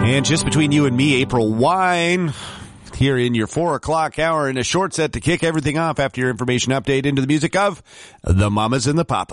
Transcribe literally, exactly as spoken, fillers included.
And just between you and me, April Wine here in your four o'clock hour in a short set to kick everything off after your information update into the music of the Mamas and the Papas.